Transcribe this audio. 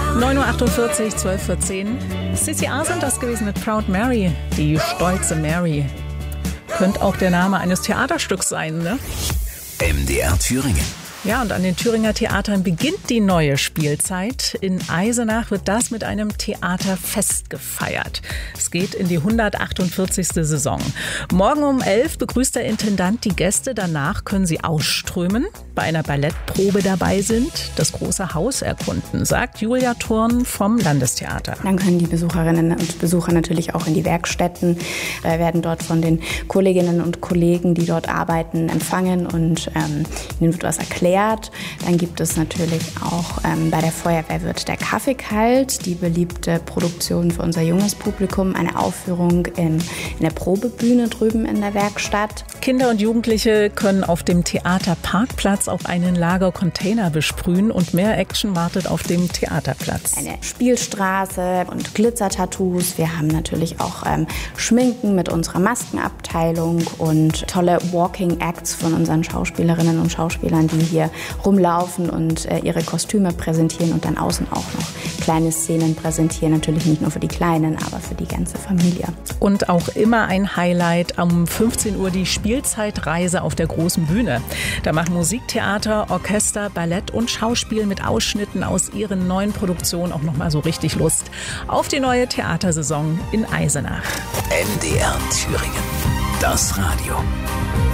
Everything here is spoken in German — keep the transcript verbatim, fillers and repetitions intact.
neun Uhr achtundvierzig, zwölf vor zehn. C C A sind das gewesen mit Proud Mary, die stolze Mary. Könnte auch der Name eines Theaterstücks sein, ne? M D R Thüringen. Ja, und an den Thüringer Theatern beginnt die neue Spielzeit. In Eisenach wird das mit einem Theaterfest gefeiert. Es geht in die hundertachtundvierzigste Saison. Morgen um elf begrüßt der Intendant die Gäste. Danach können sie ausströmen, bei einer Ballettprobe dabei sind, das große Haus erkunden, sagt Julia Thurn vom Landestheater. Dann können die Besucherinnen und Besucher natürlich auch in die Werkstätten, äh, werden dort von den Kolleginnen und Kollegen, die dort arbeiten, empfangen und ähm, ihnen wird was erklärt. Dann gibt es natürlich auch ähm, bei der Feuerwehr wird der Kaffee kalt, die beliebte Produktion für unser junges Publikum, eine Aufführung in, in der Probebühne drüben in der Werkstatt. Kinder und Jugendliche können auf dem Theaterparkplatz auch einen Lagercontainer besprühen und mehr Action wartet auf dem Theaterplatz. Eine Spielstraße und Glitzertattoos. Wir haben natürlich auch ähm, Schminken mit unserer Maskenabteilung und tolle Walking Acts von unseren Schauspielerinnen und Schauspielern, die hier rumlaufen und äh, ihre Kostüme präsentieren und dann außen auch noch kleine Szenen präsentieren. Natürlich nicht nur für die Kleinen, aber für die ganze Familie. Und auch immer ein Highlight, um fünfzehn Uhr die Spielzeitreise auf der großen Bühne. Da machen Musik, Theater, Orchester, Ballett und Schauspiel mit Ausschnitten aus ihren neuen Produktionen auch nochmal so richtig Lust auf die neue Theatersaison in Eisenach. M D R Thüringen. Das Radio.